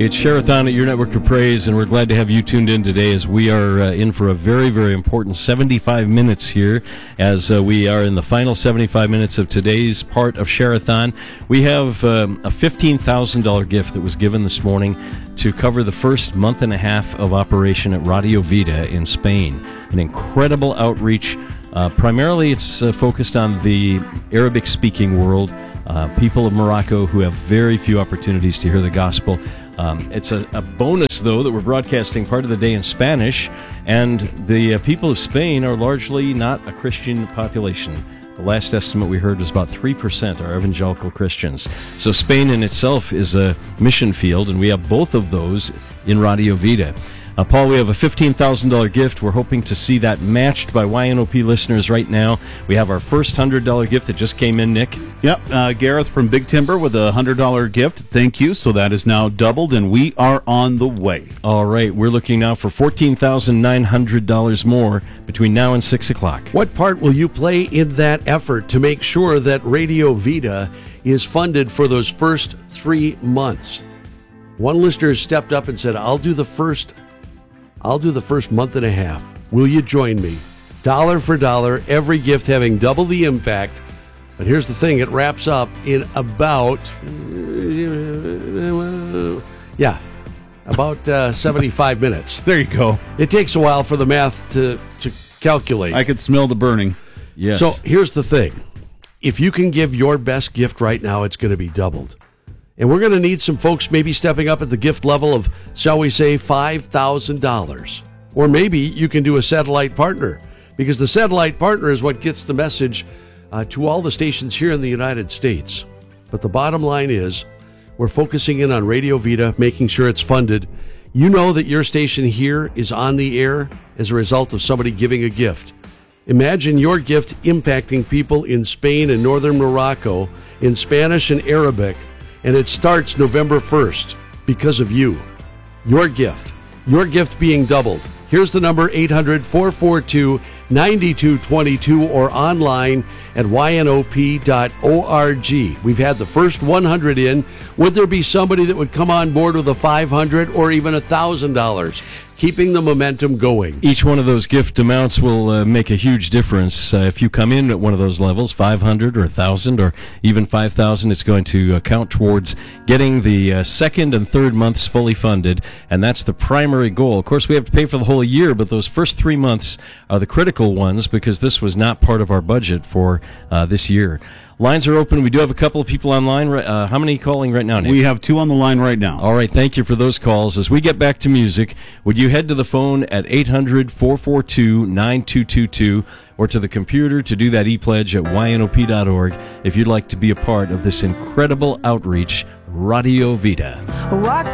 It's Share-a-thon at Your Network of Praise, and we're glad to have you tuned in today as we are in for a very, very important 75 minutes here as we are in the final 75 minutes of today's part of Share-a-thon. We have a $15,000 gift that was given this morning to cover the first month and a half of operation at Radio Vida in Spain. An incredible outreach. Primarily it's focused on the Arabic-speaking world, people of Morocco who have very few opportunities to hear the gospel. It's a bonus, though, that we're broadcasting part of the day in Spanish, and the people of Spain are largely not a Christian population. The last estimate we heard was about 3% are evangelical Christians. So Spain in itself is a mission field, and we have both of those in Radio Vida. Paul, we have a $15,000 gift. We're hoping to see that matched by YNOP listeners right now. We have our first $100 gift that just came in, Nick. Yep, Gareth from Big Timber with a $100 gift. Thank you. So that is now doubled, and we are on the way. All right, we're looking now for $14,900 more between now and 6 o'clock. What part will you play in that effort to make sure that Radio Vida is funded for those first 3 months? One listener stepped up and said, I'll do the first month and a half. Will you join me? Dollar for dollar, every gift having double the impact. But here's the thing, it wraps up in about 75 minutes. There you go. It takes a while for the math to calculate. I could smell the burning. Yes. So here's the thing. If you can give your best gift right now, it's going to be doubled. And we're going to need some folks maybe stepping up at the gift level of, shall we say, $5,000. Or maybe you can do a satellite partner, because the satellite partner is what gets the message to all the stations here in the United States. But the bottom line is, we're focusing in on Radio Vida, making sure it's funded. You know that your station here is on the air as a result of somebody giving a gift. Imagine your gift impacting people in Spain and northern Morocco in Spanish and Arabic. And it starts November 1st because of you. Your gift being doubled. Here's the number, 800-442-9222, or online at ynop.org. We've had the first 100 in. Would there be somebody that would come on board with a $500 or even $1,000? Keeping the momentum going. Each one of those gift amounts will make a huge difference. If you come in at one of those levels, 500 or 1,000 or even 5,000, it's going to count towards getting the second and third months fully funded, and that's the primary goal. Of course, we have to pay for the whole year, but those first 3 months are the critical ones because this was not part of our budget for this year. Lines are open. We do have a couple of people online. How many calling right now, Nick? We have 2 on the line right now. All right, thank you for those calls. As we get back to music, would you head to the phone at 800-442-9222 or to the computer to do that e-pledge at ynop.org if you'd like to be a part of this incredible outreach, Radio Vida.